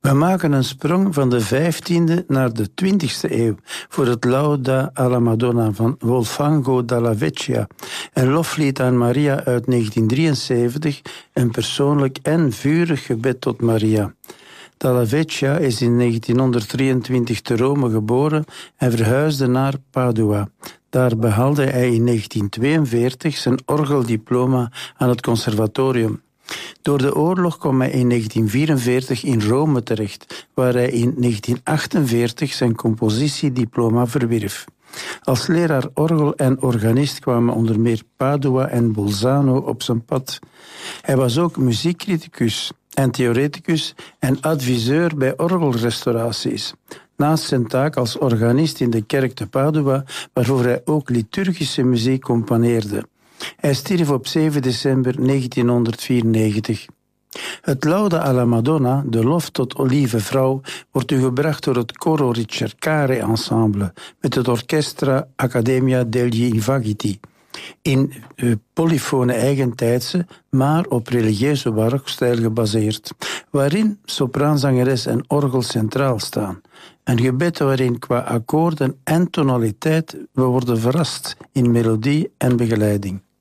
We maken een sprong van de 15e naar de 20e eeuw voor het Lauda alla Madonna van Volfango Dalla Vecchia, een loflied aan Maria uit 1973, een persoonlijk en vurig gebed tot Maria. Dalla Vecchia is in 1923 te Rome geboren en verhuisde naar Padua. Daar behaalde hij in 1942 zijn orgeldiploma aan het conservatorium. Door de oorlog kwam hij in 1944 in Rome terecht, waar hij in 1948 zijn compositiediploma verwierf. Als leraar orgel en organist kwamen onder meer Padua en Bolzano op zijn pad. Hij was ook muziekcriticus en theoreticus en adviseur bij orgelrestauraties. Naast zijn taak als organist in de kerk te Padua, waarvoor hij ook liturgische muziek componeerde. Hij stierf op 7 december 1994. Het Lauda alla Madonna, de lof tot O lieve vrouw, wordt u gebracht door het Coro Ricercare Ensemble met het Orchestra Accademia degli Invagiti. In polyfone eigentijdse, maar op religieuze barokstijl gebaseerd, waarin sopraanzangeres en orgel centraal staan. Een gebed waarin qua akkoorden en tonaliteit we worden verrast in melodie en begeleiding.